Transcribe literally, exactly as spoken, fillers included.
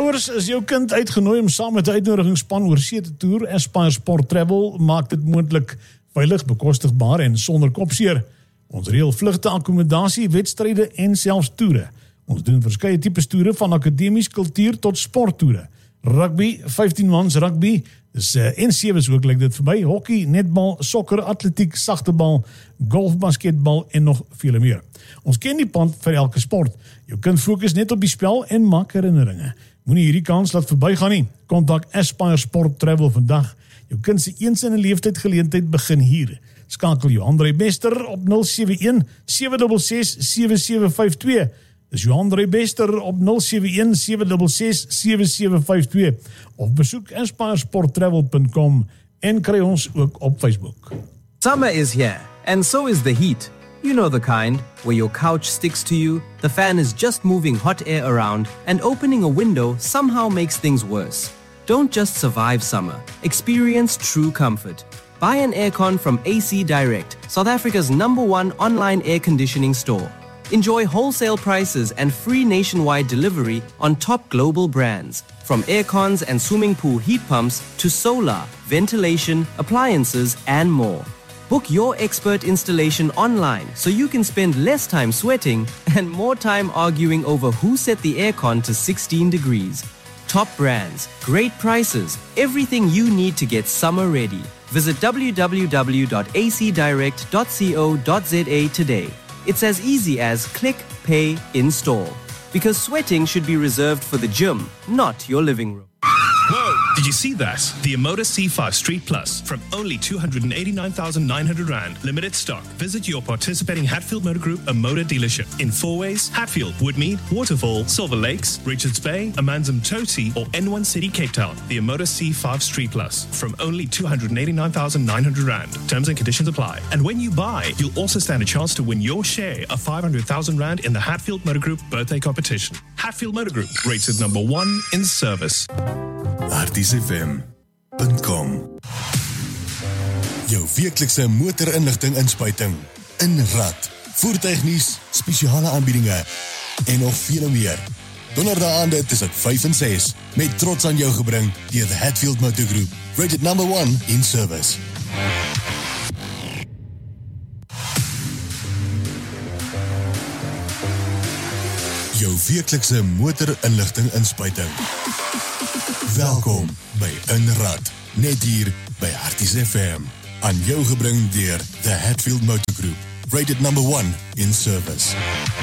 Ouers, is jou kind uitgenooi om saam met 'n uitnodigingsspan oor see te toer? Aspire Sport Travel maak dit moontlik, veilig, bekostigbaar en sonder kopseer. Ons reël vlugte, akkommodasie, wedstryde en selfs toere. Ons doen verskeie tipes toere van akademies, kultuur tot sporttoere. Rugby, vyftien mans rugby, dis uh, en sewe is ook lyk dit verby, hockey, netbal, sokker, atletiek, sagtebal, golf, basketbal en nog vele meer. Ons ken die pand vir elke sport. Jou kind fokus net op die spel en maak herinneringe. Moenie hierdie kans laat verbygaan nie. Kontak Aspire Sport Travel vandag. Jou kind se eens in 'n leeftyd geleentheid begin hier. Skakel Johan Drey Bester op nul sewe een sewe ses ses sewe sewe vyf twee. Dis Johan Drey Bester op nul sewe een sewe ses ses sewe sewe vyf twee of besoek aspire sport travel punt com en kry ons ook op Facebook. Summer is here, and so is the heat. You know the kind, where your couch sticks to you, the fan is just moving hot air around, and opening a window somehow makes things worse. Don't just survive summer, experience true comfort. Buy an aircon from A C Direct, South Africa's number one online air conditioning store. Enjoy wholesale prices and free nationwide delivery on top global brands, from aircons and swimming pool heat pumps to solar, ventilation, appliances, and more. Book your expert installation online so you can spend less time sweating and more time arguing over who set the aircon to sixteen degrees. Top brands, great prices, everything you need to get summer ready. Visit w w w dot a c direct dot co dot z a today. It's as easy as click, pay, install. Because sweating should be reserved for the gym, not your living room. Whoa, did you see that? The Emoda C five Street Plus from only two hundred eighty-nine thousand nine hundred rand. Limited stock. Visit your participating Hatfield Motor Group Emoda dealership in Fourways, Hatfield, Woodmead, Waterfall, Silver Lakes, Richards Bay, Amanzimtoti or N one City, Cape Town. The Emoda C five Street Plus from only two hundred eighty-nine thousand nine hundred rand. Terms and conditions apply. And when you buy, you'll also stand a chance to win your share of five hundred thousand rand in the Hatfield Motor Group birthday competition. Hatfield Motor Group, rated number one in service. R T S F M punt com. Jou weeklikse motorinligting inspuiting in Rad, voertuignuus, spesiale aanbiedinge en nog vele meer. Donderdag aande tussen vyf en ses met trots aan jou gebring deur the Hatfield Motor Group, rated number one in service. Jou weeklikse motorinligting inspuiting. Welkom by In Rad, net hier by R T S F M. Aan jou gebring deur the Hatfield Motor Group, rated number one in service.